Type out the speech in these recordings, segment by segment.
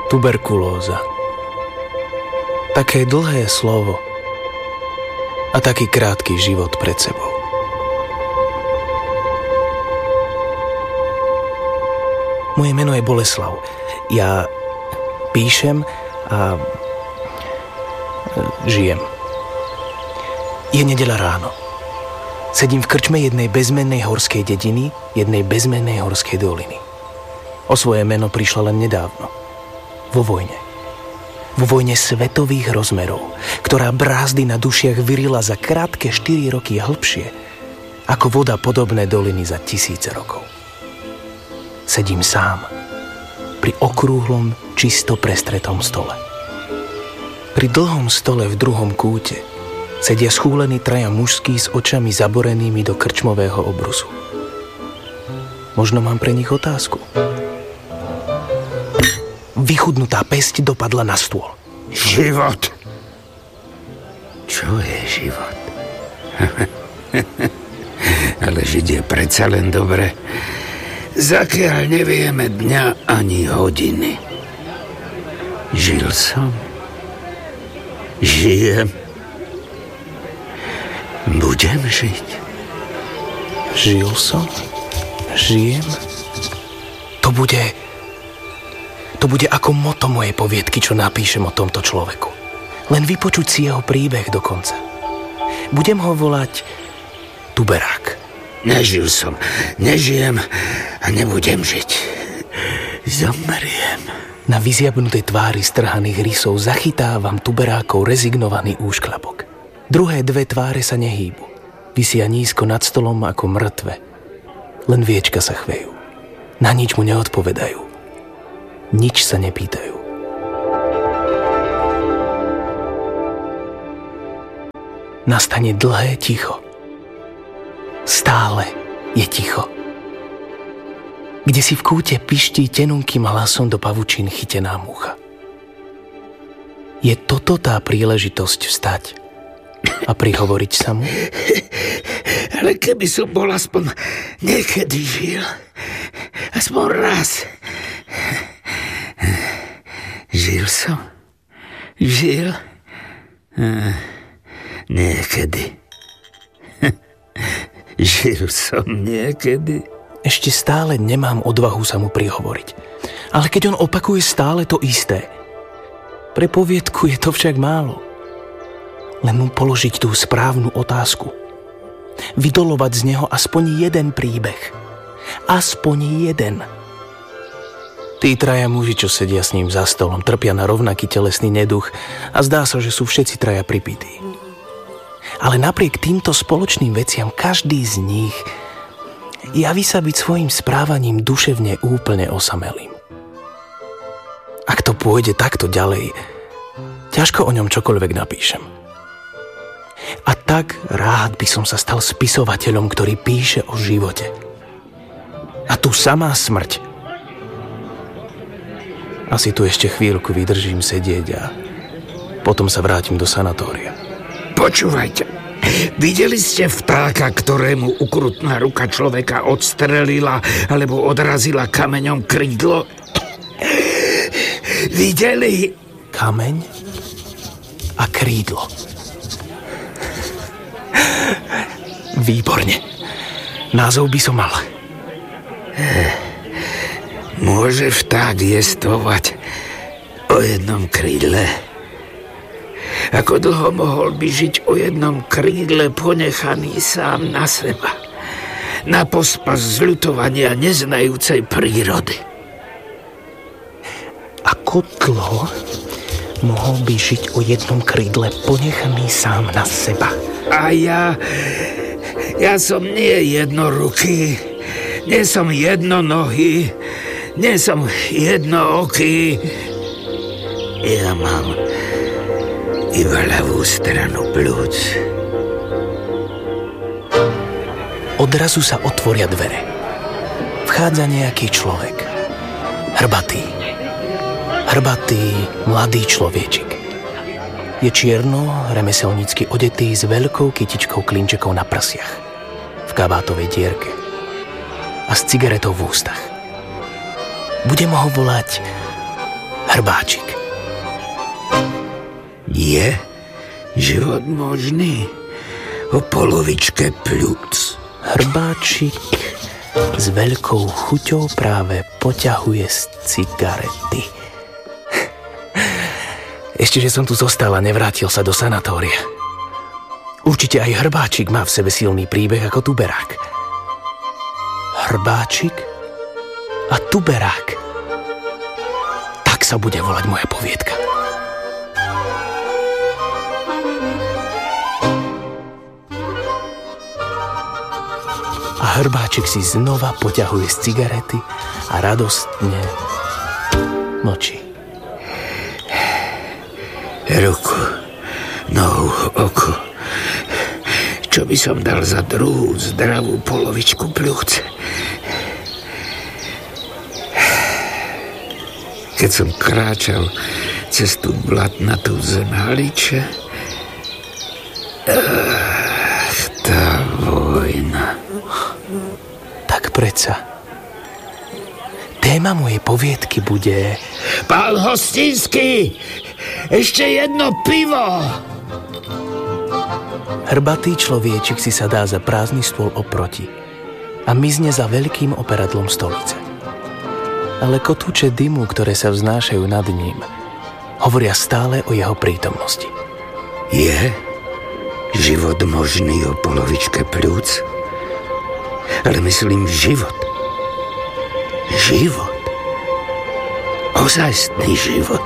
Tuberkulóza. Také dlhé slovo a taký krátky život pred sebou. Moje meno je Boleslav. Ja píšem a žijem. Je nedeľa ráno. Sedím v krčme jednej bezmennej horskej dediny, jednej bezmennej horskej doliny. O svoje meno prišla len nedávno. Vo vojne. Vo vojne svetových rozmerov, ktorá brázdy na dušiach vyrila za krátke 4 roky hlbšie, ako voda podobné doliny za 1000 rokov. Sedím sám, pri okrúhlom, čisto prestretom stole. Pri dlhom stole v druhom kúte sedia schúlení traja mužskí s očami zaborenými do krčmového obrusu. Možno mám pre nich otázku. Vychudnutá päsť dopadla na stôl. Život. Čo je život? Ale žiť je predsa len dobre, zakiaľ nevieme dňa ani hodiny. Žil som. Žijem. Budem žiť. Žil som. Žijem. To bude ako moto mojej poviedky, čo napíšem o tomto človeku. Len vypočuť si jeho príbeh do konca. Budem ho volať Tuberák. Nežil som, nežijem a nebudem žiť. Zomriem. Na vyziabnutej tvári strhaných rysov zachytávam Tuberákov rezignovaný úšklabok. Druhé 2 tváre sa nehýbu. Visia nízko nad stolom ako mŕtve. Len viečka sa chvejú. Na nič mu neodpovedajú. Nič sa nepýtajú. Nastane dlhé ticho. Stále je ticho. Kde si v kúte piští tenunkým hlasom do pavučín chytená mucha. Je toto tá príležitosť vstať a prihovoriť sa mu? Ale keby som bol aspoň niekedy žil, aspoň raz. Žil som? Žil? Niekedy. Žil som niekedy. Ešte stále nemám odvahu sa mu prihovoriť. Ale keď on opakuje stále to isté, pre poviedku je to však málo. Len mu položiť tú správnu otázku. Vydolovať z neho aspoň jeden príbeh. Aspoň jeden. Tí traja muži, čo sedia s ním za stolom, trpia na rovnaký telesný neduch a zdá sa, že sú všetci traja pripití. Ale napriek týmto spoločným veciam každý z nich javí sa byť svojim správaním duševne úplne osamelým. Ak to pôjde takto ďalej, ťažko o ňom čokoľvek napíšem. A tak rád by som sa stal spisovateľom, ktorý píše o živote. A tu samá smrť. Asi tu ešte chvíľku vydržím sedieť a potom sa vrátim do sanatória. Počúvajte, videli ste vtáka, ktorému ukrutná ruka človeka odstrelila alebo odrazila kameňom krídlo? Videli? Kameň a krídlo. Výborne. Názov by som mal. Môže vták jestvovať o jednom krídle? Ako dlho mohol by žiť o jednom krídle ponechaný sám na seba, na pospas zľutovania neznajúcej prírody? Ako dlho mohol by žiť o jednom krídle ponechaný sám na seba? A ja som nie jednoruký, nie som jednonohý, nie som jednooký. Ja mám iba ľavú stranu pľúc. Odrazu sa otvoria dvere. Vchádza nejaký človek. Hrbatý, mladý človečik. Je čierno, remeselnícky odetý s veľkou kytičkou klinčekov na prsiach, v kabátovej dierke a s cigaretou v ústach. Budem ho volať Hrbáčik. Je život možný o polovičke pľúc? Hrbáčik s veľkou chuťou práve poťahuje z cigarety. Ešte, že som tu zostal a nevrátil sa do sanatória. Určite aj Hrbáčik má v sebe silný príbeh ako tuberák. Hrbáčik a tuberák. Tak sa bude volať moja poviedka. A Hrbáčik si znova poťahuje z cigarety a radostne mlčí. Ruku, nohu, oko. Čo by som dal za druhú zdravú polovičku pľúc? Keď som kráčal cez tú blatnatú zem Haliče, tá vojna. Tak predsa. Téma mojej poviedky bude... Pán Hostinský, ešte jedno pivo! Hrbatý človečik si sadá za prázdny stôl oproti a mizne za veľkým operadlom stolice. Ale kotúče dymu, ktoré sa vznášajú nad ním, hovoria stále o jeho prítomnosti. Je život možný o polovičke pľúc? Ale myslím život. Život. Ozajstný život.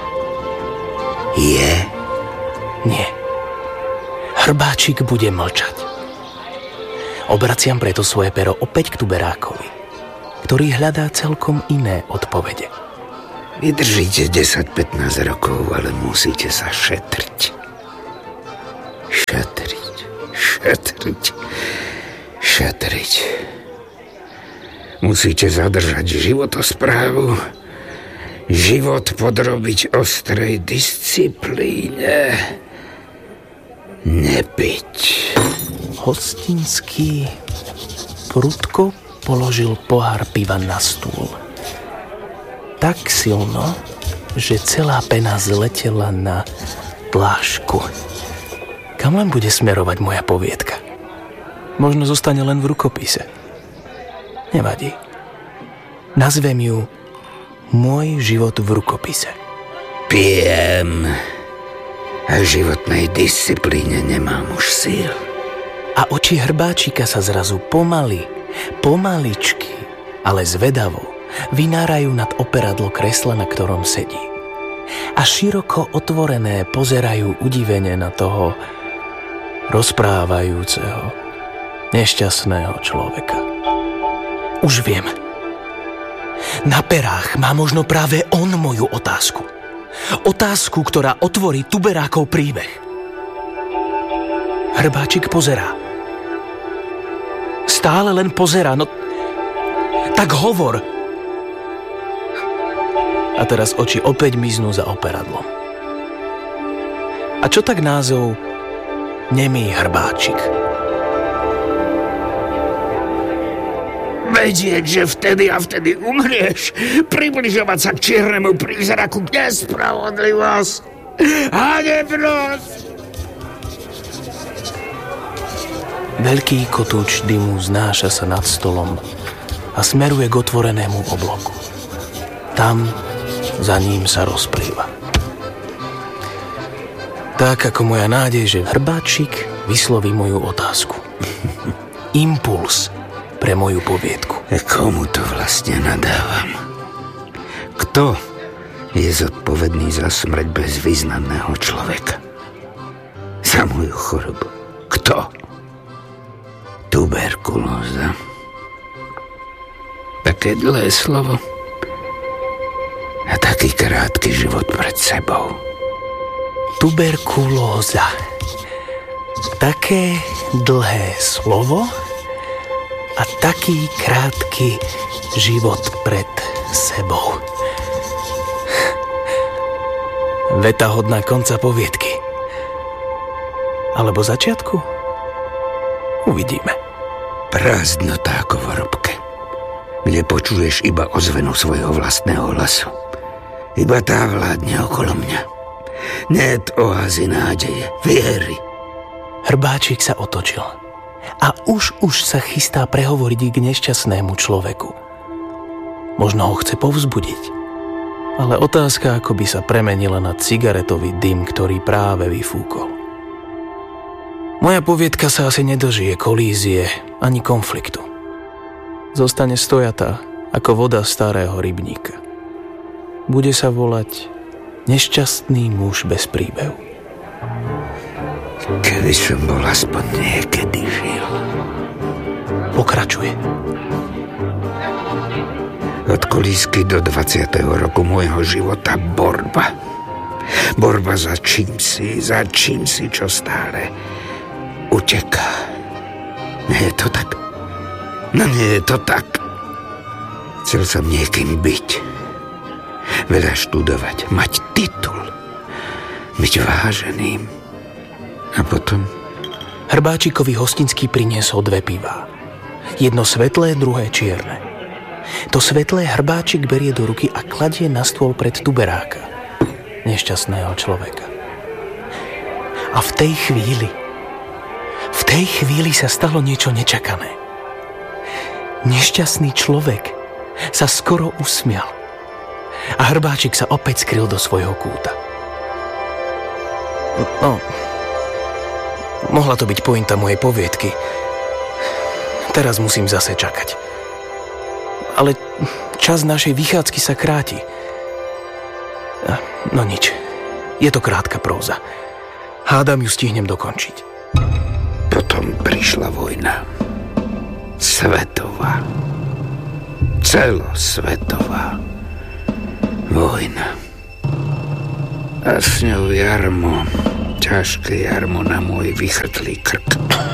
Je? Nie. Hrbáčik bude mlčať. Obraciam preto svoje pero opäť k tuberákovi, ktorý hľadá celkom iné odpovede. Vydržíte 10-15 rokov, ale musíte sa šetriť. Šetriť. Musíte zadržať životosprávu, život podrobiť ostrej disciplíne, nepiť. Hostinský prudko položil pohár piva na stôl. Tak silno, že celá pena zletela na dlášku. Kam len bude smerovať moja poviedka? Možno zostane len v rukopise. Nevadí. Nazvem ju Môj život v rukopise. Pijem. A v životnej disciplíne nemám už síl. A oči Hrbáčika sa zrazu pomaličky, ale zvedavo vynárajú nad operadlo kresla, na ktorom sedí. A široko otvorené pozerajú udivene na toho rozprávajúceho, nešťastného človeka. Už viem. Na perách má možno práve on moju otázku. Otázku, ktorá otvorí tuberákov príbeh. Hrbáčik pozerá. Stále len pozerá, no tak hovor. A teraz oči opäť miznú za operadlom. A čo tak názov Nemý Hrbáčik? Vedieť, že vtedy a vtedy umrieš, približovať sa k čiernemu prízraku, nespravodlivosť, hanebnosť. Veľký kotúč dymu znáša sa nad stolom a smeruje k otvorenému obloku. Tam za ním sa rozplýva. Tak ako moja nádej, že Hrbáčik vysloví moju otázku. Impuls pre moju poviedku. Komu to vlastne nadávam? Kto je zodpovedný za smrť bezvýznamného človeka? Za moju chorobu. Kto? Tuberkulóza. Také dlhé slovo a taký krátky život pred sebou. Tuberkulóza. Také dlhé slovo a taký krátky život pred sebou. Veta hodná konca poviedky. Alebo začiatku? Uvidíme. Prázdnota ako v hrobke, kde počuješ iba ozvenu svojho vlastného hlasu. Iba tá vládne okolo mňa. Niet oázy nádeje, viery. Hrbáčik sa otočil a už sa chystá prehovoriť k nešťastnému človeku. Možno ho chce povzbudiť, ale otázka ako by sa premenila na cigaretový dym, ktorý práve vyfúkol. Moja poviedka sa asi nedožije kolízie ani konfliktu. Zostane stojatá ako voda starého rybníka. Bude sa volať Nešťastný muž bez príbehu. Keby som bol aspoň niekedy žil. Pokračuje. Od kolísky do 20. roku môjho života borba. Borba za čím si, čo stále uteká. Nie je to tak? No nie je to tak. Chcel som niekým byť. Veľa študovať, mať titul, byť váženým. A potom? Hrbáčikovi hostinský priniesol 2 pivá. Jedno svetlé, druhé čierne. To svetlé Hrbáčik berie do ruky a kladie na stôl pred tuberáka, nešťastného človeka. A v tej chvíli sa stalo niečo nečakané. Nešťastný človek sa skoro usmial a Hrbáčik sa opäť skryl do svojho kúta. No, mohla to byť pointa mojej poviedky. Teraz musím zase čakať. Ale čas našej vychádzky sa kráti. No nič, je to krátka próza. Hádam ju stihnem dokončiť. Potom prišla vojna. Svetová. Celosvetová vojna. A s ňou jarmo, ťažké jarmo na môj vychrtlý krk.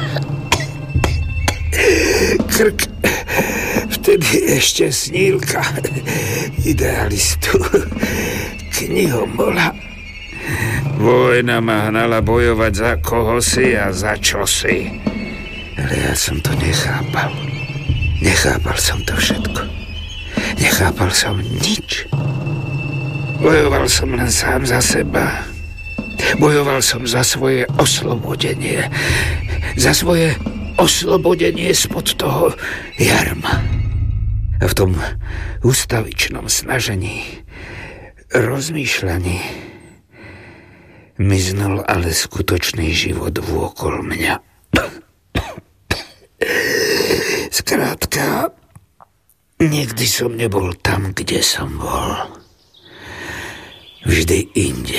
Krk vtedy ešte snílka idealistu knihom bola. Vojna ma hnala bojovať za kohosi a za čosi. Ale ja som to nechápal. Nechápal som to všetko. Nechápal som nič. Bojoval som len sám za seba. Bojoval som za svoje oslobodenie. Za svoje oslobodenie spod toho jarma. A v tom ústavičnom snažení, rozmýšľaní miznul ale skutočný život vôkol mňa. Skrátka, nikdy som nebol tam, kde som bol. Vždy inde.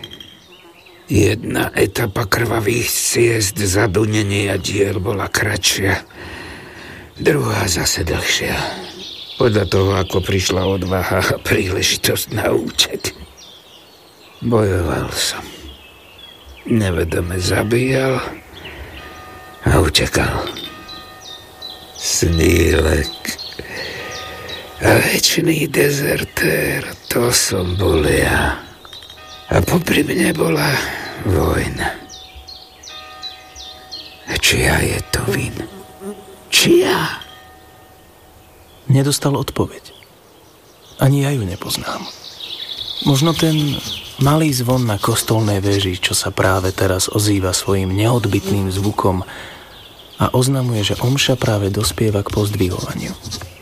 Jedna etapa krvavých ciest zadunenia diel bola kratšia, druhá zase dlhšia. Podľa toho, ako prišla odvaha a príležitosť na útek. Bojoval som. Nevedome zabíjal a utekal. Snílek a večný dezertér, to som bol ja. A popri mne bola vojna. A čia je to vin? Čia? Nedostal odpoveď. Ani ja ju nepoznám. Možno ten malý zvon na kostolnej veži, čo sa práve teraz ozýva svojim neodbytným zvukom a oznamuje, že omša práve dospieva k pozdvihovaniu.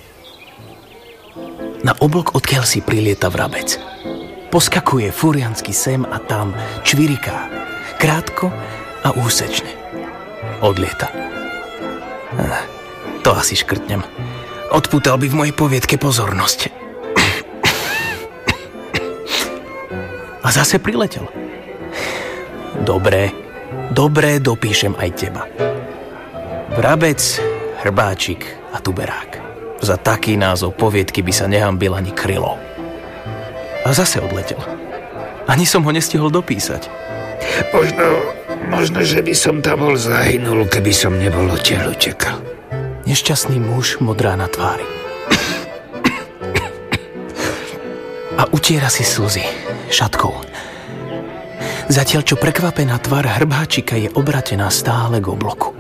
Na oblok, odkiaľ si prilieta vrabec. Poskakuje furiansky sem a tam, čviriká, krátko a úsečne. Odlieta. To asi škrtnem. Odpútal by v mojej poviedke pozornosť. A zase priletel. Dobre, dopíšem aj teba. Vrabec, Hrbáčik a tuberák. Za taký názov poviedky by sa nehambil ani Krylov. A zase odletel. Ani som ho nestihol dopísať. Možno, že by som tam bol zahynul, keby som nebol odtiaľ utekal. Nešťastný muž, modrá na tvári. A utiera si slzy šatkou. Zatiaľ, čo prekvapená tvár Hrbáčika je obratená stále k obloku.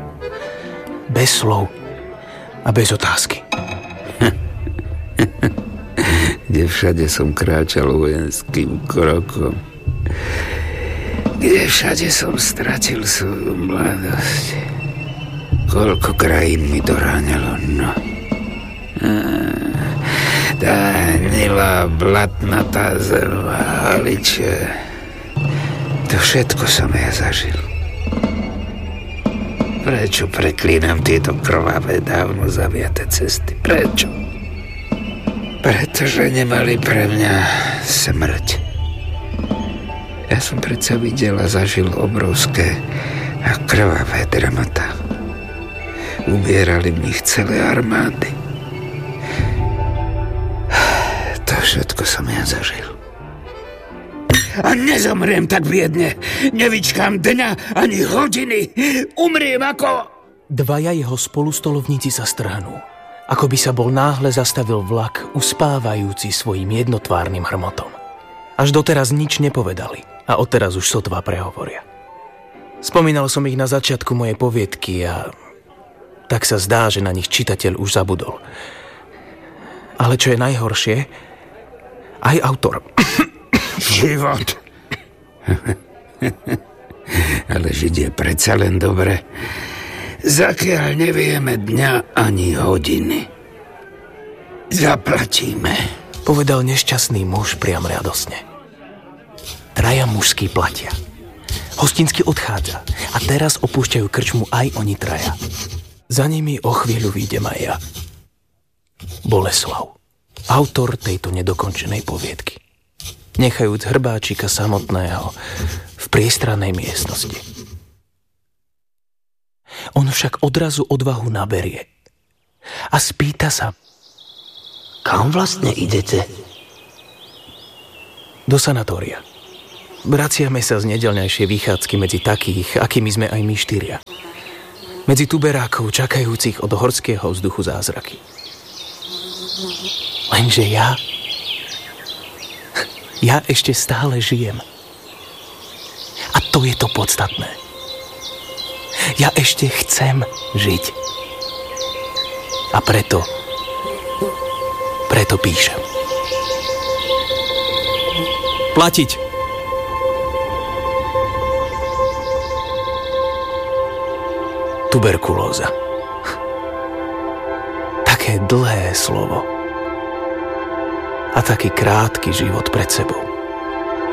Bez slov a bez otázky. kde všade som kráčal vojenským krokom, kde všade som stratil svoju mladosť. Koľko krajín mi doráňalo, no. Tá hnilá, blatnatá zem, haliče. To všetko som ja zažil. Prečo preklínam tieto krvavé, dávno zaviaté cesty? Prečo? Pretože nemali pre mňa smrť. Ja som predsa videl a zažil obrovské a krvavé dramatá. Ubierali v nich celé armády. To všetko som ja zažil. A nezomriem tak biedne. Nevyčkám dňa ani hodiny. Umriem ako... Dvaja jeho spolustolovníci sa strhnú. Ako by sa bol náhle zastavil vlak, uspávajúci svojim jednotvárnym hrmotom. Až doteraz nič nepovedali a odteraz už sotva prehovoria. Spomínal som ich na začiatku mojej poviedky a tak sa zdá, že na nich čitateľ už zabudol. Ale čo je najhoršie, aj autor. Život. Ale žiť je predsa len dobre. Zakiaľ nevieme dňa ani hodiny. Zaplatíme. Povedal nešťastný muž priam radosne. Traja mužskí platia. Hostinsky odchádza a teraz opúšťajú krčmu aj oni traja. Za nimi o chvíľu vyjdem aj ja. Boleslav, autor tejto nedokončenej poviedky. Nechajúc hrbáčika samotného v priestrannej miestnosti. On však odrazu odvahu naberie a spýta sa: Kam vlastne idete? Do sanatória. Vraciame sa z nedeľnejšej vychádzky medzi takých, akými sme aj my štyria. Medzi tuberákov čakajúcich od horského vzduchu zázraky. Lenže ja ešte stále žijem. A to je to podstatné. Ja ešte chcem žiť. A preto píšem. Platiť! Tuberkulóza. Také dlhé slovo. A taký krátky život pred sebou.